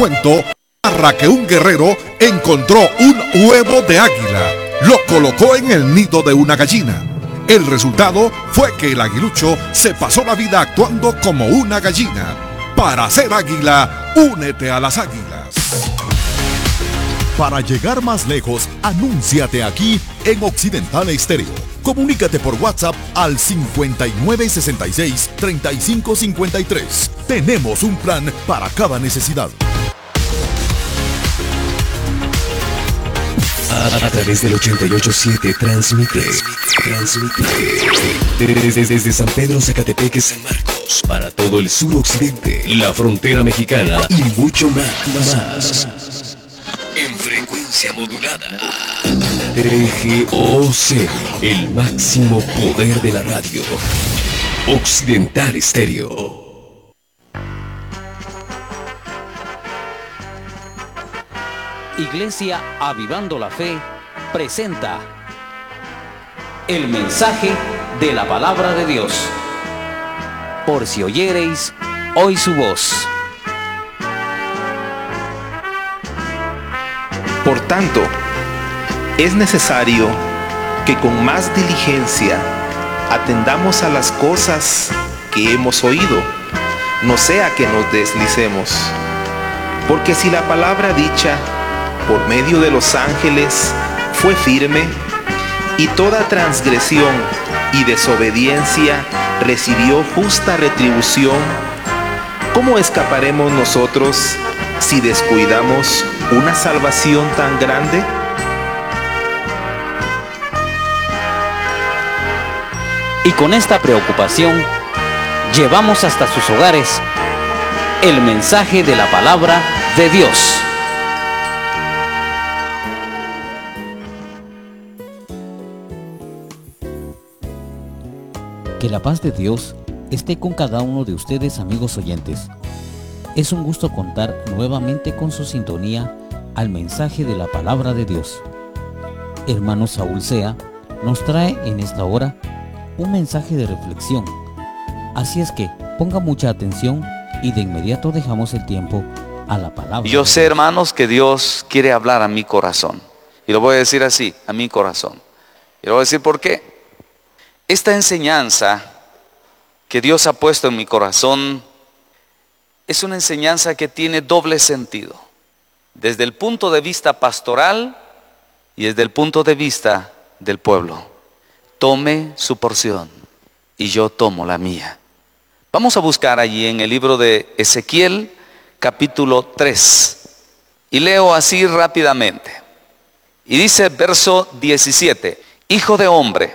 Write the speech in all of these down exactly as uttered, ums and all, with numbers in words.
Cuento narra que un guerrero encontró un huevo de águila, lo colocó en el nido de una gallina. El resultado fue que el aguilucho se pasó la vida actuando como una gallina. Para ser águila, únete a las águilas. Para llegar más lejos, anúnciate aquí en Occidental Estéreo. Comunícate por WhatsApp al cincuenta y nueve sesenta y seis, treinta y cinco cincuenta y tres. Tenemos un plan para cada necesidad. A, a través del ochenta y ocho punto siete transmite, transmite desde, desde San Pedro, Zacatepec, San Marcos, para todo el suroccidente, la frontera mexicana y mucho más. más. En frecuencia modulada. T G O C, el máximo poder de la radio. Occidental Estéreo. Iglesia Avivando la Fe presenta el mensaje de la palabra de Dios. Por si oyereis hoy su voz. Por tanto, es necesario que con más diligencia atendamos a las cosas que hemos oído, no sea que nos deslicemos. Porque si la palabra dicha por medio de los ángeles fue firme, y toda transgresión y desobediencia recibió justa retribución, ¿cómo escaparemos nosotros si descuidamos una salvación tan grande? Y con esta preocupación, llevamos hasta sus hogares el mensaje de la palabra de Dios. Que la paz de Dios esté con cada uno de ustedes, amigos oyentes. Es un gusto contar nuevamente con su sintonía al mensaje de la palabra de Dios. Hermano Saúl Sea nos trae en esta hora un mensaje de reflexión. Así es que ponga mucha atención y de inmediato dejamos el tiempo a la palabra. Yo sé, hermanos, que Dios quiere hablar a mi corazón. Y lo voy a decir así, a mi corazón. Y lo voy a decir por qué. Esta enseñanza que Dios ha puesto en mi corazón es una enseñanza que tiene doble sentido. Desde el punto de vista pastoral y desde el punto de vista del pueblo. Tome su porción y yo tomo la mía. Vamos a buscar allí en el libro de Ezequiel, capítulo tres. Y leo así rápidamente. Y dice verso diecisiete. Hijo de hombre,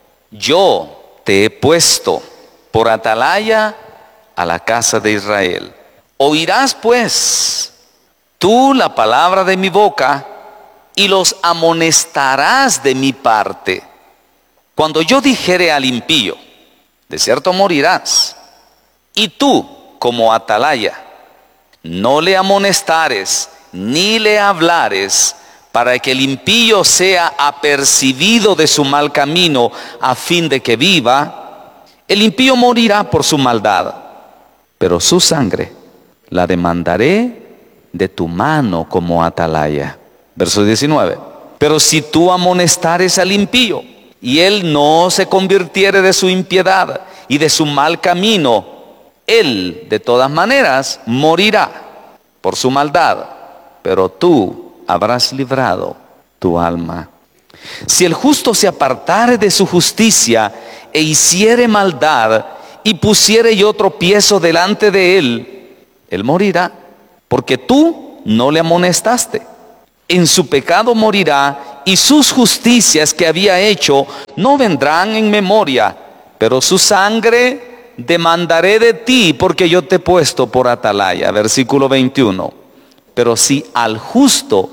yo te he puesto por atalaya a la casa de Israel. Oirás pues tú la palabra de mi boca y los amonestarás de mi parte. Cuando yo dijere al impío, de cierto morirás, y tú como atalaya no le amonestares ni le hablares, para que el impío sea apercibido de su mal camino, a fin de que viva, el impío morirá por su maldad, pero su sangre la demandaré de tu mano como atalaya. Verso diecinueve. Pero si tú amonestares al impío, y él no se convirtiere de su impiedad y de su mal camino, él de todas maneras morirá por su maldad, pero tú habrás librado tu alma. Si el justo se apartare de su justicia e hiciere maldad y pusiere yo tropiezo delante de él, él morirá, porque tú no le amonestaste. En su pecado morirá, y sus justicias que había hecho no vendrán en memoria, pero su sangre demandaré de ti, porque yo te he puesto por atalaya. Versículo veintiuno. Pero si al justo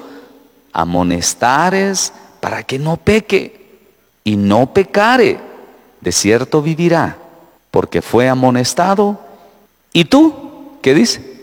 amonestares para que no peque, y no pecare, de cierto vivirá, porque fue amonestado. ¿Y tú? ¿Qué dice?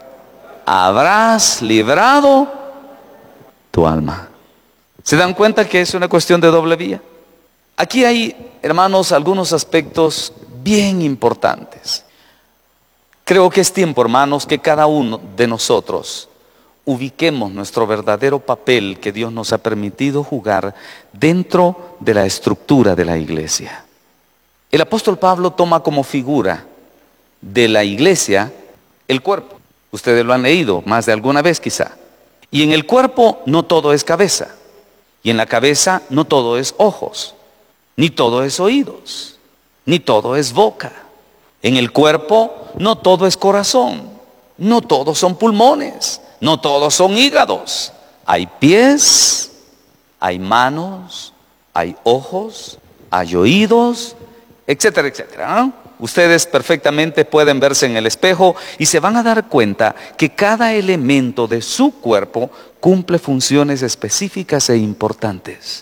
Habrás librado tu alma. ¿Se dan cuenta que es una cuestión de doble vía? Aquí hay, hermanos, algunos aspectos bien importantes. Creo que es tiempo, hermanos, que cada uno de nosotros ubiquemos nuestro verdadero papel que Dios nos ha permitido jugar dentro de la estructura de la iglesia. El apóstol Pablo toma como figura de la iglesia el cuerpo. Ustedes lo han leído más de alguna vez quizá. Y en el cuerpo no todo es cabeza. Y en la cabeza no todo es ojos. Ni todo es oídos. Ni todo es boca. En el cuerpo no todo es corazón. No todos son pulmones. No todos son hígados. Hay pies, hay manos, hay ojos, hay oídos, etcétera, etcétera, ¿no? Ustedes perfectamente pueden verse en el espejo y se van a dar cuenta que cada elemento de su cuerpo cumple funciones específicas e importantes.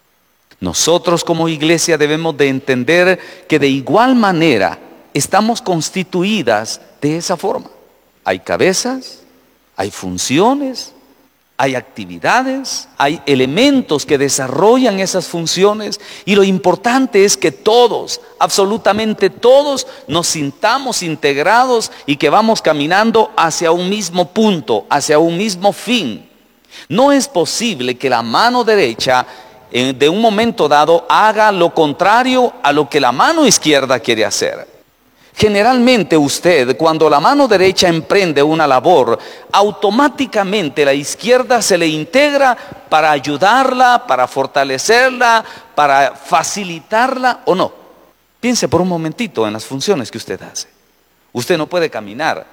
Nosotros como iglesia debemos de entender que de igual manera estamos constituidas de esa forma. Hay cabezas, hay funciones, hay actividades, hay elementos que desarrollan esas funciones y lo importante es que todos, absolutamente todos, nos sintamos integrados y que vamos caminando hacia un mismo punto, hacia un mismo fin. No es posible que la mano derecha eh, de un momento dado haga lo contrario a lo que la mano izquierda quiere hacer. Generalmente usted, cuando la mano derecha emprende una labor, automáticamente la izquierda se le integra para ayudarla, para fortalecerla, para facilitarla o no. Piense por un momentito en las funciones que usted hace. Usted no puede caminar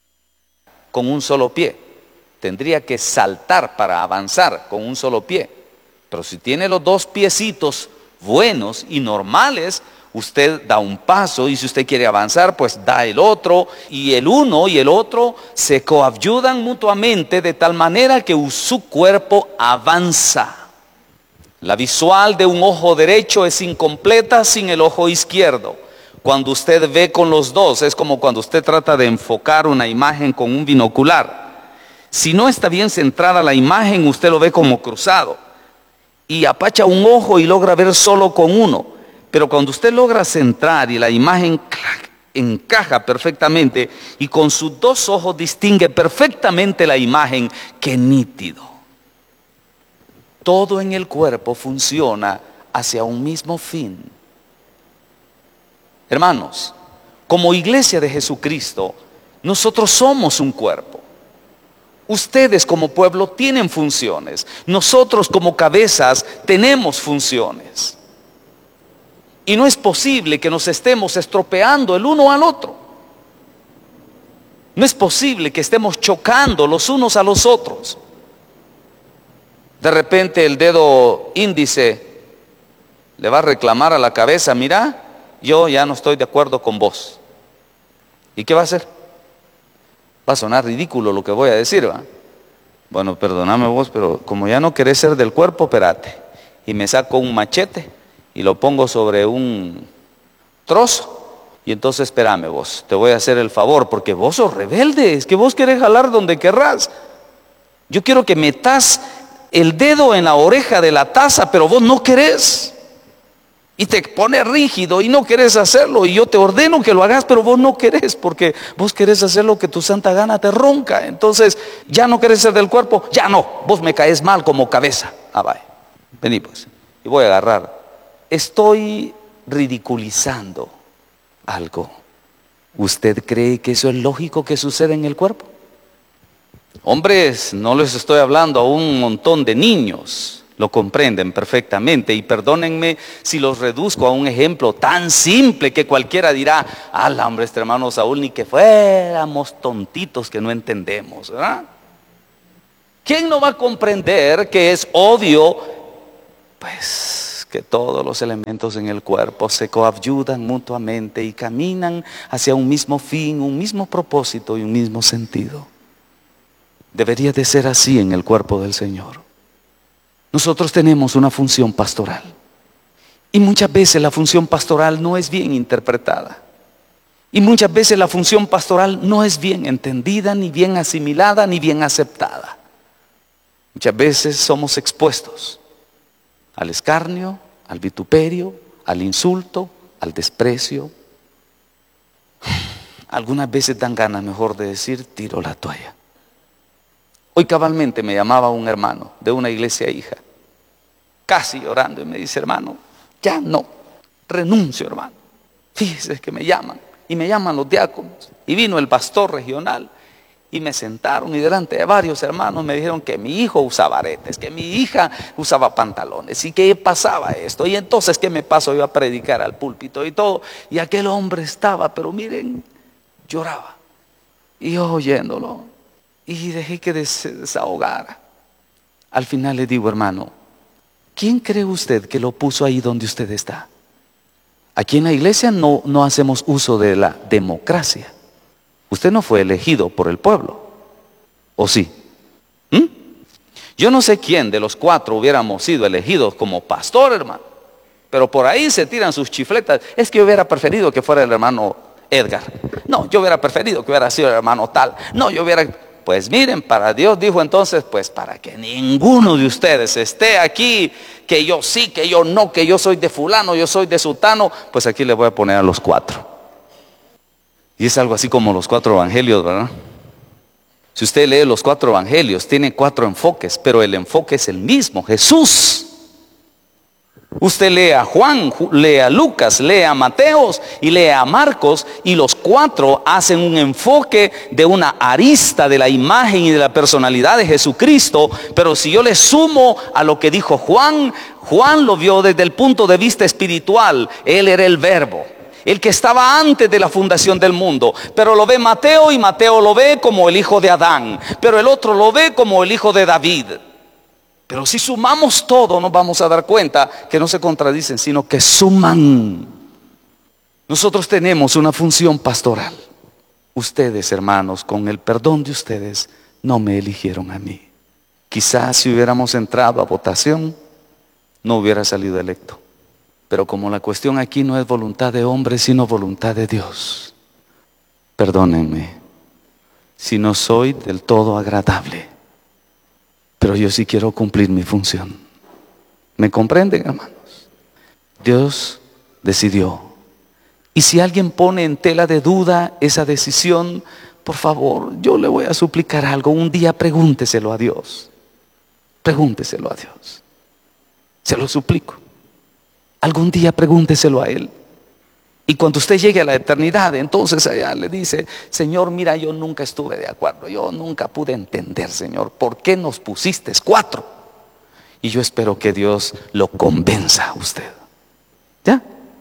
con un solo pie. Tendría que saltar para avanzar con un solo pie. Pero si tiene los dos piecitos buenos y normales, usted da un paso y si usted quiere avanzar, pues da el otro. Y el uno y el otro se coayudan mutuamente de tal manera que su cuerpo avanza. La visual de un ojo derecho es incompleta sin el ojo izquierdo. Cuando usted ve con los dos, es como cuando usted trata de enfocar una imagen con un binocular. Si no está bien centrada la imagen, usted lo ve como cruzado. Y apacha un ojo y logra ver solo con uno. Pero cuando usted logra centrar y la imagen clac, encaja perfectamente y con sus dos ojos distingue perfectamente la imagen, ¡qué nítido! Todo en el cuerpo funciona hacia un mismo fin. Hermanos, como iglesia de Jesucristo, nosotros somos un cuerpo. Ustedes como pueblo tienen funciones. Nosotros como cabezas tenemos funciones. Y no es posible que nos estemos estropeando el uno al otro. No es posible que estemos chocando los unos a los otros. De repente el dedo índice le va a reclamar a la cabeza, mira, yo ya no estoy de acuerdo con vos. ¿Y qué va a hacer? Va a sonar ridículo lo que voy a decir, ¿va? Bueno, perdóname vos, pero como ya no querés ser del cuerpo, espérate. Y me saco un machete y lo pongo sobre un trozo. Y entonces espérame vos, te voy a hacer el favor, porque vos sos rebelde, es que vos querés jalar donde querrás. Yo quiero que metas el dedo en la oreja de la taza, pero vos no querés. Y te pones rígido y no querés hacerlo. Y yo te ordeno que lo hagas, pero vos no querés, porque vos querés hacer lo que tu santa gana te ronca. Entonces, ya no querés ser del cuerpo, ya no, vos me caes mal como cabeza. Ah, vaya, vení pues, y voy a agarrar. Estoy ridiculizando algo. ¿Usted cree que eso es lógico que suceda en el cuerpo? Hombres, no les estoy hablando a un montón de niños. Lo comprenden perfectamente y perdónenme si los reduzco a un ejemplo tan simple que cualquiera dirá, ala hombre, este hermano Saúl, ni que fuéramos tontitos que no entendemos, ¿verdad? ¿Quién no va a comprender que es obvio, pues, que todos los elementos en el cuerpo se coadyudan mutuamente y caminan hacia un mismo fin, un mismo propósito y un mismo sentido? Debería de ser así en el cuerpo del Señor. Nosotros tenemos una función pastoral y muchas veces la función pastoral no es bien interpretada y muchas veces la función pastoral no es bien entendida, ni bien asimilada, ni bien aceptada. Muchas veces somos expuestos al escarnio, al vituperio, al insulto, al desprecio. Algunas veces dan ganas mejor de decir, tiro la toalla. Hoy cabalmente me llamaba un hermano de una iglesia hija, casi llorando, y me dice: hermano, ya no, renuncio, hermano. Fíjese que me llaman, y me llaman los diáconos, y vino el pastor regional, y me sentaron, y delante de varios hermanos me dijeron que mi hijo usaba aretes, que mi hija usaba pantalones, y que pasaba esto. Y entonces, ¿qué me pasó? Yo a predicar al púlpito y todo, y aquel hombre estaba, pero miren, lloraba, y yo oyéndolo, y dejé que se desahogara. Al final le digo: hermano, ¿quién cree usted que lo puso ahí donde usted está? Aquí en la iglesia no, no hacemos uso de la democracia. Usted no fue elegido por el pueblo, ¿o sí? ¿Mm? Yo no sé quién de los cuatro hubiéramos sido elegidos como pastor, hermano, pero por ahí se tiran sus chifletas. Es que yo hubiera preferido que fuera el hermano Edgar. No, yo hubiera preferido que hubiera sido el hermano tal. No, yo hubiera... Pues miren, para Dios dijo entonces, pues para que ninguno de ustedes esté aquí, que yo sí, que yo no, que yo soy de fulano, yo soy de sutano, pues aquí le voy a poner a los cuatro. Y es algo así como los cuatro evangelios, ¿verdad? Si usted lee los cuatro evangelios, tiene cuatro enfoques, pero el enfoque es el mismo, Jesús. Usted lee a Juan, lee a Lucas, lee a Mateos y lee a Marcos, y los cuatro hacen un enfoque de una arista de la imagen y de la personalidad de Jesucristo. Pero si yo le sumo a lo que dijo Juan, Juan lo vio desde el punto de vista espiritual. Él era el verbo, el que estaba antes de la fundación del mundo. Pero lo ve Mateo, y Mateo lo ve como el hijo de Adán, pero el otro lo ve como el hijo de David. Pero si sumamos todo, nos vamos a dar cuenta que no se contradicen, sino que suman. Nosotros tenemos una función pastoral. Ustedes, hermanos, con el perdón de ustedes, no me eligieron a mí. Quizás si hubiéramos entrado a votación, no hubiera salido electo. Pero como la cuestión aquí no es voluntad de hombre, sino voluntad de Dios, perdónenme si no soy del todo agradable, pero yo sí quiero cumplir mi función. ¿Me comprenden, hermanos? Dios decidió. Y si alguien pone en tela de duda esa decisión, por favor, yo le voy a suplicar algo. Un día pregúnteselo a Dios. Pregúnteselo a Dios. Se lo suplico. Algún día pregúnteselo a Él. Y cuando usted llegue a la eternidad, entonces allá le dice: Señor, mira, yo nunca estuve de acuerdo, yo nunca pude entender, Señor, ¿por qué nos pusiste cuatro? Y yo espero que Dios lo convenza a usted. ¿Ya?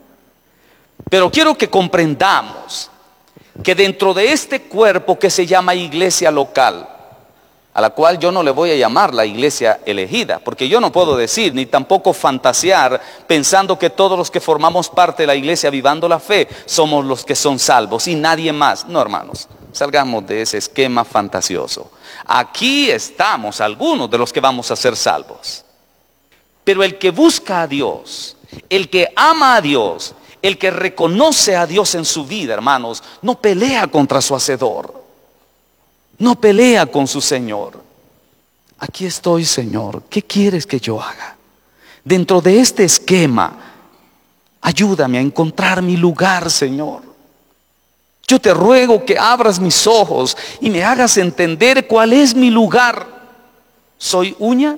Pero quiero que comprendamos que dentro de este cuerpo que se llama iglesia local, a la cual yo no le voy a llamar la iglesia elegida, porque yo no puedo decir ni tampoco fantasear pensando que todos los que formamos parte de la iglesia Vivando la Fe somos los que son salvos y nadie más. No, hermanos, salgamos de ese esquema fantasioso. Aquí estamos algunos de los que vamos a ser salvos, pero el que busca a Dios, el que ama a Dios, el que reconoce a Dios en su vida, hermanos, no pelea contra su hacedor. No pelea con su Señor. Aquí estoy, Señor, ¿qué quieres que yo haga? Dentro de este esquema, ayúdame a encontrar mi lugar, Señor. Yo te ruego que abras mis ojos y me hagas entender cuál es mi lugar. ¿Soy uña?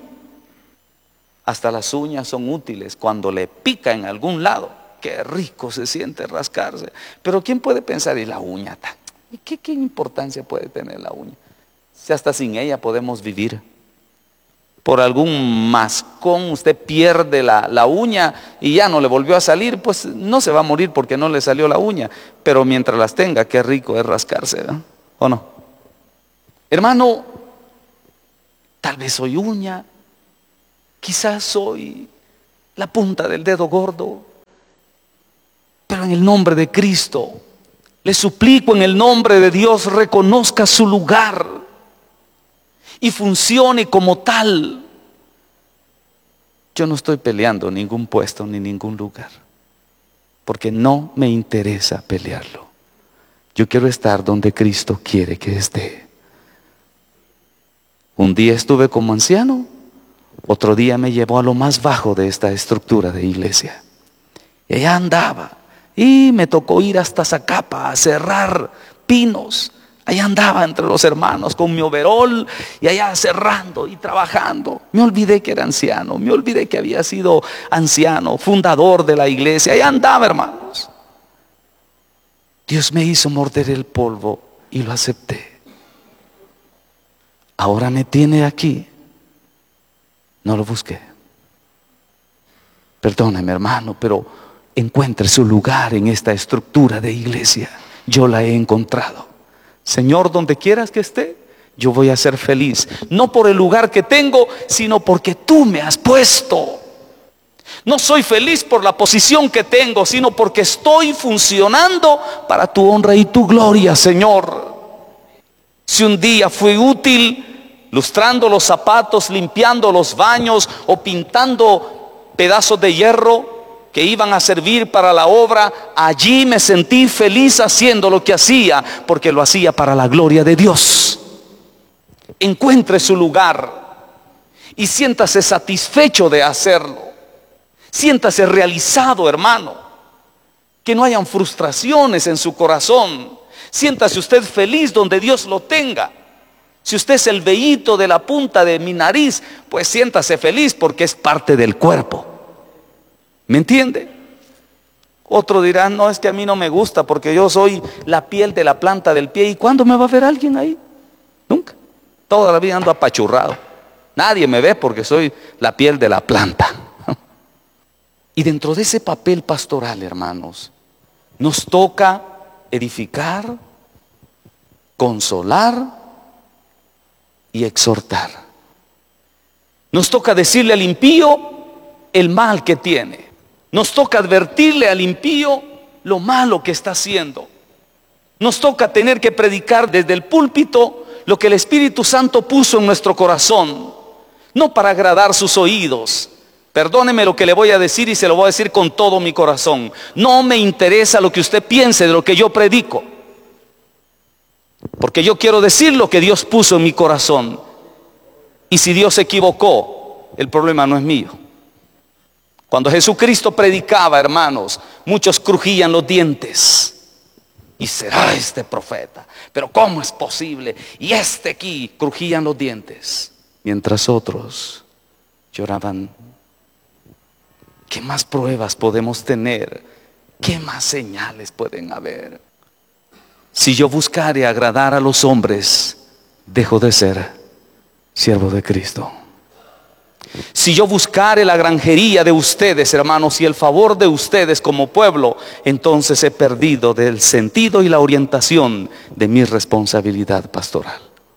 Hasta las uñas son útiles cuando le pica en algún lado. Qué rico se siente rascarse. Pero ¿quién puede pensar en la uña? ¿Y qué, qué importancia puede tener la uña? Si hasta sin ella podemos vivir. Por algún mascón usted pierde la, la uña y ya no le volvió a salir, pues no se va a morir porque no le salió la uña. Pero mientras las tenga, qué rico es rascarse, ¿verdad? ¿O no? Hermano, tal vez soy uña, quizás soy la punta del dedo gordo, pero en el nombre de Cristo, le suplico en el nombre de Dios, reconozca su lugar y funcione como tal. Yo no estoy peleando ningún puesto ni ningún lugar, porque no me interesa pelearlo. Yo quiero estar donde Cristo quiere que esté. Un día estuve como anciano, otro día me llevó a lo más bajo de esta estructura de iglesia. Y allá andaba. Y me tocó ir hasta Zacapa a cerrar pinos, Ahí andaba entre los hermanos con mi overol y allá cerrando y trabajando. Me olvidé que era anciano, me olvidé que había sido anciano, fundador de la iglesia. Ahí andaba, hermanos. Dios me hizo morder el polvo y lo acepté. Ahora me tiene aquí. No lo busqué. Perdóneme, hermano, pero encuentre su lugar en esta estructura de iglesia. Yo la he encontrado. Señor, donde quieras que esté, yo voy a ser feliz. No por el lugar que tengo, sino porque tú me has puesto. No soy feliz por la posición que tengo, sino porque estoy funcionando para tu honra y tu gloria, Señor. Si un día fui útil lustrando los zapatos, limpiando los baños o pintando pedazos de hierro que iban a servir para la obra, allí me sentí feliz haciendo lo que hacía, porque lo hacía para la gloria de Dios. Encuentre su lugar y siéntase satisfecho de hacerlo. Siéntase realizado, hermano. Que no hayan frustraciones en su corazón. Siéntase usted feliz donde Dios lo tenga. Si usted es el vellito de la punta de mi nariz, pues siéntase feliz porque es parte del cuerpo. ¿Me entiende? Otro dirá, no, es que a mí no me gusta porque yo soy la piel de la planta del pie. ¿Y cuándo me va a ver alguien ahí? Nunca. Toda la vida ando apachurrado. Nadie me ve porque soy la piel de la planta. Y dentro de ese papel pastoral, hermanos, nos toca edificar, consolar y exhortar. Nos toca decirle al impío el mal que tiene. Nos toca advertirle al impío lo malo que está haciendo. Nos toca tener que predicar desde el púlpito lo que el Espíritu Santo puso en nuestro corazón, no para agradar sus oídos. Perdóneme lo que le voy a decir y se lo voy a decir con todo mi corazón. No me interesa lo que usted piense de lo que yo predico, porque yo quiero decir lo que Dios puso en mi corazón. Y si Dios se equivocó, el problema no es mío. Cuando Jesucristo predicaba, hermanos, muchos crujían los dientes. Y será este profeta, pero ¿cómo es posible? Y este aquí, crujían los dientes, mientras otros lloraban. ¿Qué más pruebas podemos tener? ¿Qué más señales pueden haber? Si yo buscare agradar a los hombres, dejo de ser siervo de Cristo. Si yo buscare la granjería de ustedes, hermanos, y el favor de ustedes como pueblo, entonces he perdido del sentido y la orientación de mi responsabilidad pastoral.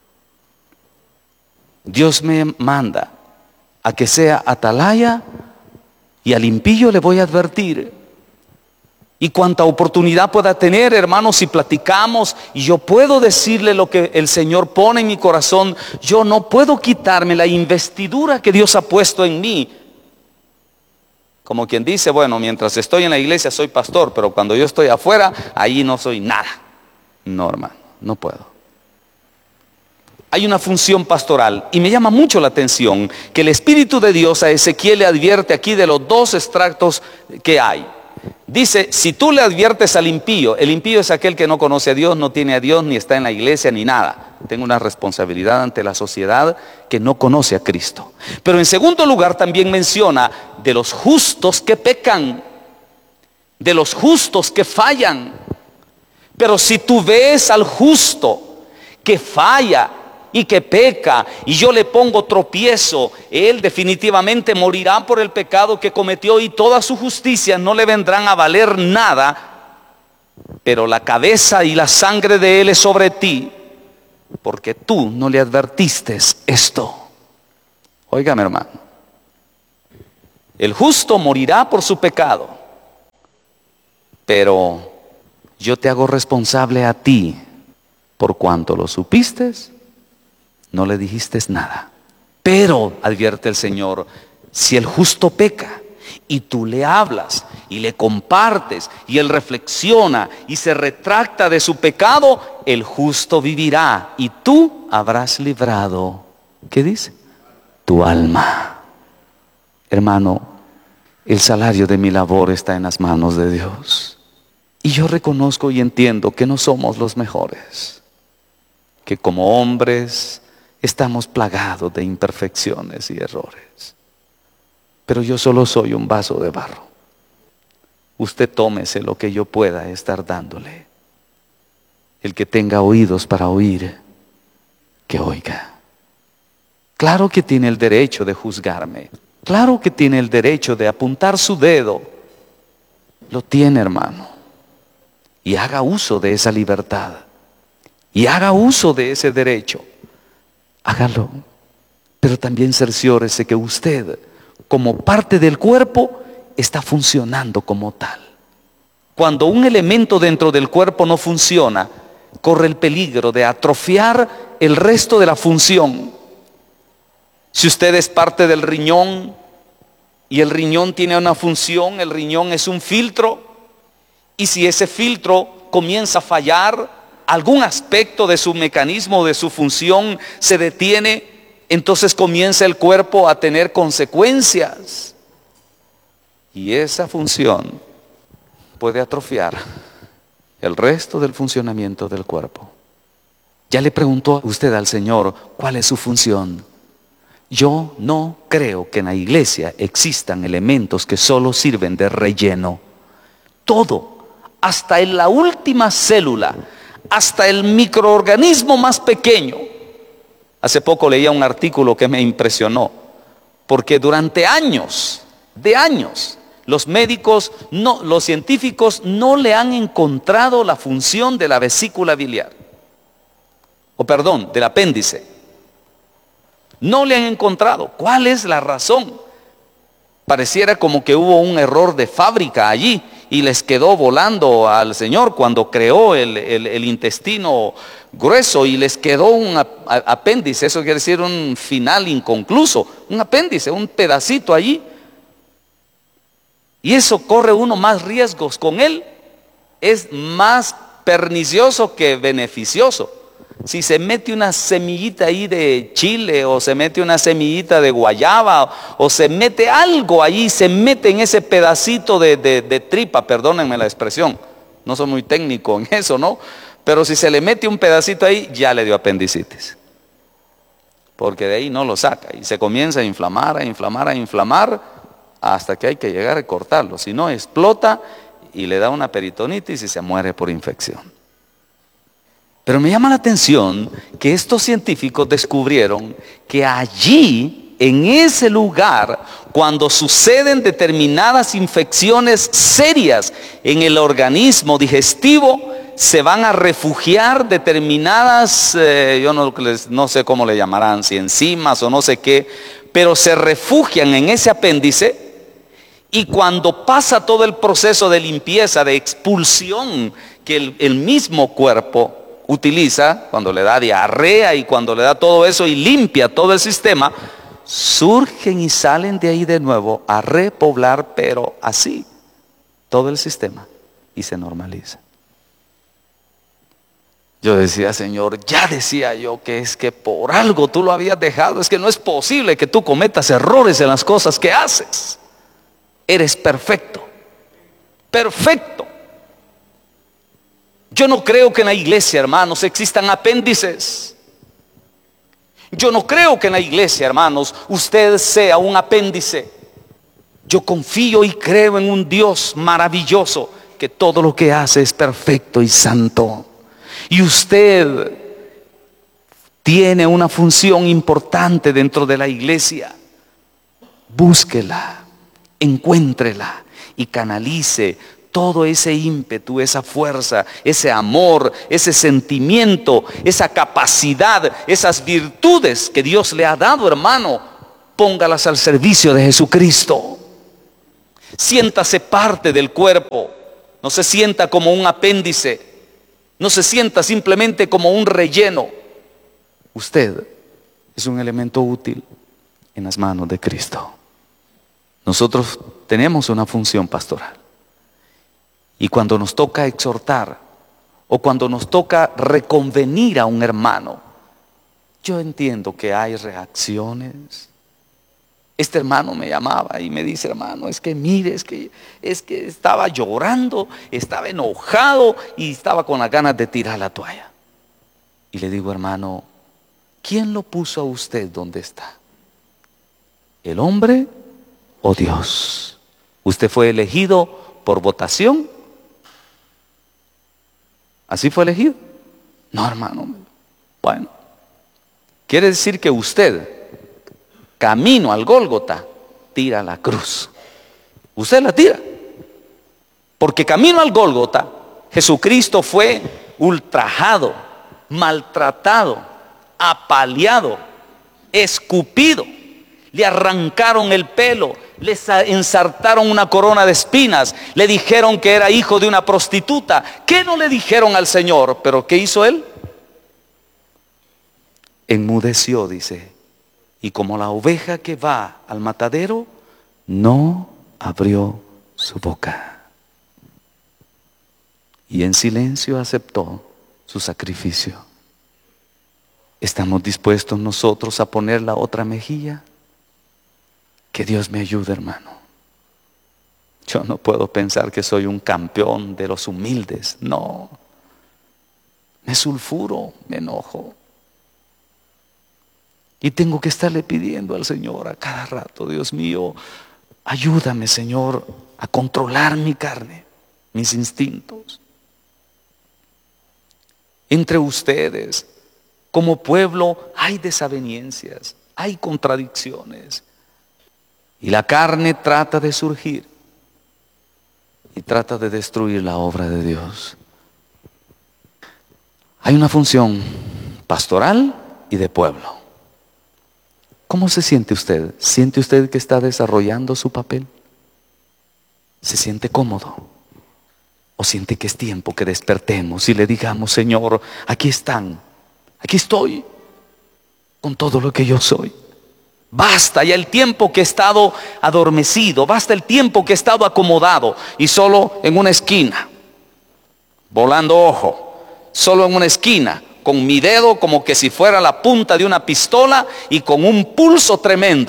Dios me manda a que sea atalaya, y al impío le voy a advertir. Y cuanta oportunidad pueda tener, hermanos, si platicamos y yo puedo decirle lo que el Señor pone en mi corazón, yo no puedo quitarme la investidura que Dios ha puesto en mí. Como quien dice, bueno, mientras estoy en la iglesia soy pastor, pero cuando yo estoy afuera, ahí no soy nada. No, hermano, no puedo. Hay una función pastoral y me llama mucho la atención que el Espíritu de Dios a Ezequiel le advierte aquí de los dos extractos que hay. Dice, si tú le adviertes al impío, el impío es aquel que no conoce a Dios, no tiene a Dios, ni está en la iglesia, ni nada. Tengo una responsabilidad ante la sociedad que no conoce a Cristo. Pero en segundo lugar también menciona de los justos que pecan, de los justos que fallan. Pero si tú ves al justo que falla y que peca, y yo le pongo tropiezo, él definitivamente morirá por el pecado que cometió y toda su justicia no le vendrán a valer nada, pero la cabeza y la sangre de él es sobre ti, porque tú no le advertiste esto. Óigame, hermano, el justo morirá por su pecado, pero yo te hago responsable a ti por cuanto lo supiste. No le dijiste nada. Pero, advierte el Señor, si el justo peca y tú le hablas y le compartes y él reflexiona y se retracta de su pecado, el justo vivirá y tú habrás librado, ¿qué dice? Tu alma. Hermano, el salario de mi labor está en las manos de Dios. Y yo reconozco y entiendo que no somos los mejores. que como hombres estamos plagados de imperfecciones y errores. Pero yo solo soy un vaso de barro. Usted tómese lo que yo pueda estar dándole. El que tenga oídos para oír, que oiga. Claro que tiene el derecho de juzgarme. Claro que tiene el derecho de apuntar su dedo. Lo tiene, hermano. Y haga uso de esa libertad. Y haga uso de ese derecho. Hágalo. Pero también cerciórese que usted, como parte del cuerpo, está funcionando como tal. Cuando un elemento dentro del cuerpo no funciona, corre el peligro de atrofiar el resto de la función. Si usted es parte del riñón y el riñón tiene una función, el riñón es un filtro, y si ese filtro comienza a fallar, algún aspecto de su mecanismo, de su función se detiene, entonces comienza el cuerpo a tener consecuencias. Y esa función puede atrofiar el resto del funcionamiento del cuerpo. ¿Ya le preguntó usted al Señor cuál es su función? Yo no creo que en la iglesia existan elementos que solo sirven de relleno. Todo, hasta en la última célula, hasta el microorganismo más pequeño. Hace poco leía un artículo que me impresionó, porque durante años, de años, los médicos, no, los científicos no le han encontrado la función de la vesícula biliar, o perdón, del apéndice. No le han encontrado. ¿Cuál es la razón? Pareciera como que hubo un error de fábrica allí y les quedó volando al Señor cuando creó el, el, el intestino grueso y les quedó un apéndice. Eso quiere decir un final inconcluso, un apéndice, un pedacito allí. Y eso corre uno más riesgos con él. Es más pernicioso que beneficioso. Si se mete una semillita ahí de chile, o se mete una semillita de guayaba, o se mete algo ahí, se mete en ese pedacito de, de, de tripa, perdónenme la expresión, no soy muy técnico en eso, ¿no? Pero si se le mete un pedacito ahí, ya le dio apendicitis. Porque de ahí no lo saca y se comienza a inflamar, a inflamar, a inflamar, hasta que hay que llegar a cortarlo. Si no, explota y le da una peritonitis y se muere por infección. Pero me llama la atención que estos científicos descubrieron que allí, en ese lugar, cuando suceden determinadas infecciones serias en el organismo digestivo, se van a refugiar determinadas, eh, yo no, no sé cómo le llamarán, si enzimas o no sé qué, pero se refugian en ese apéndice, y cuando pasa todo el proceso de limpieza, de expulsión que el, el mismo cuerpo utiliza, cuando le da diarrea y cuando le da todo eso y limpia todo el sistema, surgen y salen de ahí de nuevo a repoblar, pero así, todo el sistema, y se normaliza. Yo decía, Señor, ya decía yo que es que por algo tú lo habías dejado, es que no es posible que tú cometas errores en las cosas que haces. Eres perfecto, perfecto. Yo no creo que en la iglesia, hermanos, existan apéndices. Yo no creo que en la iglesia, hermanos, usted sea un apéndice. Yo confío y creo en un Dios maravilloso, que todo lo que hace es perfecto y santo. Y usted tiene una función importante dentro de la iglesia. Búsquela, encuéntrela y canalice todo ese ímpetu, esa fuerza, ese amor, ese sentimiento, esa capacidad, esas virtudes que Dios le ha dado, hermano, póngalas al servicio de Jesucristo. Siéntase parte del cuerpo, no se sienta como un apéndice, no se sienta simplemente como un relleno. Usted es un elemento útil en las manos de Cristo. Nosotros tenemos una función pastoral. Y cuando nos toca exhortar o cuando nos toca reconvenir a un hermano, yo entiendo que hay reacciones. Este hermano me llamaba y me dice, hermano, es que mire, es que, es que estaba llorando, estaba enojado y estaba con las ganas de tirar la toalla. Y le digo, hermano, ¿quién lo puso a usted donde está? ¿El hombre o Dios? ¿Usted fue elegido por votación? ¿Así fue elegido? No, hermano. Bueno, quiere decir que usted, camino al Gólgota, tira la cruz. Usted la tira. Porque camino al Gólgota, Jesucristo fue ultrajado, maltratado, apaleado, escupido. Le arrancaron el pelo, le ensartaron una corona de espinas, le dijeron que era hijo de una prostituta. ¿Qué no le dijeron al Señor? ¿Pero qué hizo él? Enmudeció, dice, y como la oveja que va al matadero, no abrió su boca. Y en silencio aceptó su sacrificio. ¿Estamos dispuestos nosotros a poner la otra mejilla? Que Dios me ayude, hermano. Yo no puedo pensar que soy un campeón de los humildes. No. Me sulfuro, me enojo. Y tengo que estarle pidiendo al Señor a cada rato, Dios mío, ayúdame, Señor, a controlar mi carne, mis instintos. Entre ustedes, como pueblo, hay desavenencias, hay contradicciones. Y la carne trata de surgir y trata de destruir la obra de Dios. Hay una función pastoral y de pueblo. ¿Cómo se siente usted? ¿Siente usted que está desarrollando su papel? ¿Se siente cómodo? ¿O siente que es tiempo que despertemos y le digamos, Señor, aquí están, aquí estoy, con todo lo que yo soy? Basta ya el tiempo que he estado adormecido, basta el tiempo que he estado acomodado y solo en una esquina, volando ojo, solo en una esquina, con mi dedo como que si fuera la punta de una pistola y con un pulso tremendo.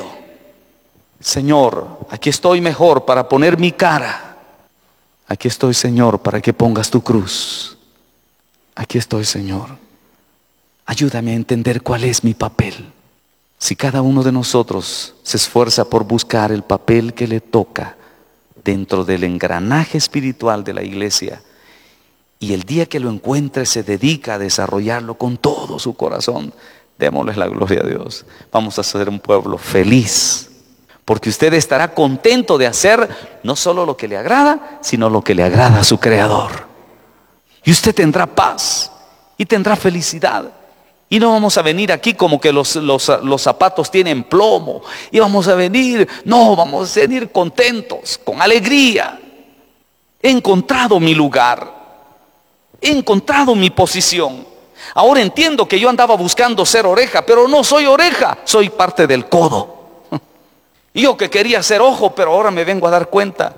Señor, aquí estoy mejor para poner mi cara. Aquí estoy, Señor, para que pongas tu cruz. Aquí estoy, Señor. Ayúdame a entender cuál es mi papel. Si cada uno de nosotros se esfuerza por buscar el papel que le toca dentro del engranaje espiritual de la iglesia, y el día que lo encuentre se dedica a desarrollarlo con todo su corazón, démosle la gloria a Dios. Vamos a ser un pueblo feliz, porque usted estará contento de hacer no solo lo que le agrada, sino lo que le agrada a su Creador. Y usted tendrá paz y tendrá felicidad. Y no vamos a venir aquí como que los, los, los zapatos tienen plomo. Y vamos a venir, no, vamos a venir contentos, con alegría. He encontrado mi lugar. He encontrado mi posición. Ahora entiendo que yo andaba buscando ser oreja, pero no soy oreja, soy parte del codo. Y yo que quería ser ojo, pero ahora me vengo a dar cuenta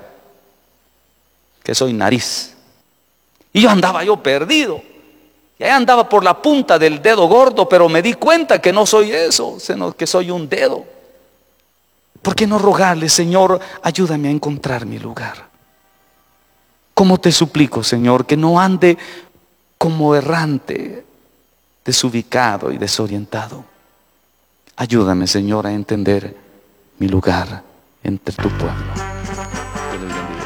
que soy nariz. Y yo andaba yo perdido. Y ahí andaba por la punta del dedo gordo, pero me di cuenta que no soy eso, sino que soy un dedo. ¿Por qué no rogarle, Señor, ayúdame a encontrar mi lugar? ¿Cómo te suplico, Señor, que no ande como errante, desubicado y desorientado? Ayúdame, Señor, a entender mi lugar entre tu pueblo. Dios les bendiga.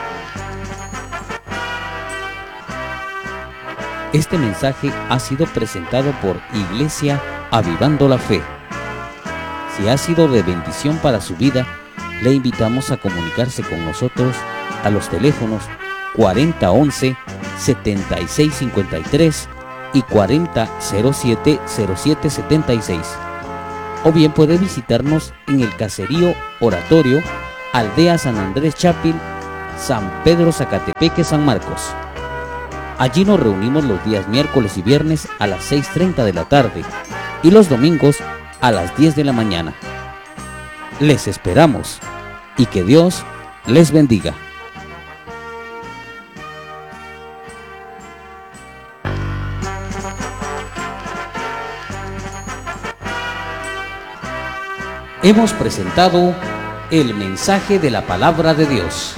Este mensaje ha sido presentado por Iglesia Avivando la Fe. Si ha sido de bendición para su vida, le invitamos a comunicarse con nosotros a los teléfonos cuarenta once, setenta y seis cincuenta y tres y cuarenta cero siete cero siete setenta y seis. O bien puede visitarnos en el Caserío Oratorio, Aldea San Andrés Chapil, San Pedro Zacatepeque, San Marcos. Allí nos reunimos los días miércoles y viernes a las seis treinta de la tarde y los domingos a las diez de la mañana. Les esperamos y que Dios les bendiga. Hemos presentado el mensaje de la palabra de Dios.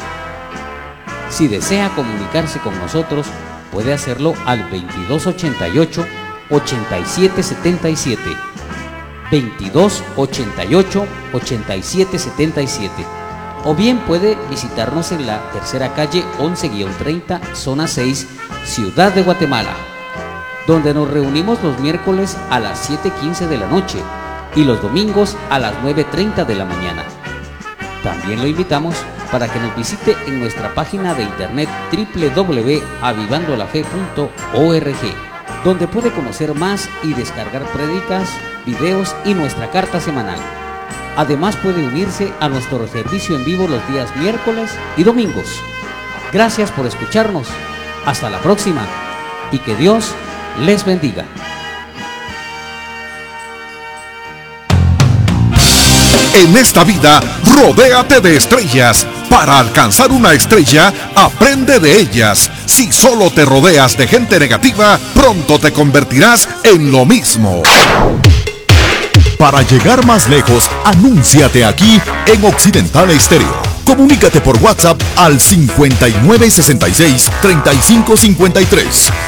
Si desea comunicarse con nosotros, puede hacerlo al veintidós ochenta y ocho, ochenta y siete setenta y siete. veintidós ochenta y ocho ochenta y siete setenta y siete. O bien puede visitarnos en la tercera calle once treinta, zona seis, Ciudad de Guatemala, donde nos reunimos los miércoles a las siete quince de la noche y los domingos a las nueve treinta de la mañana. También lo invitamos para que nos visite en nuestra página de internet doble u doble u doble u punto avivando la fe punto org, donde puede conocer más y descargar prédicas, videos y nuestra carta semanal. Además puede unirse a nuestro servicio en vivo los días miércoles y domingos. Gracias por escucharnos. Hasta la próxima y que Dios les bendiga. En esta vida, rodéate de estrellas. Para alcanzar una estrella, aprende de ellas. Si solo te rodeas de gente negativa, pronto te convertirás en lo mismo. Para llegar más lejos, anúnciate aquí en Occidental Estéreo. Comunícate por WhatsApp al cincuenta y nueve sesenta y seis treinta y cinco cincuenta y tres.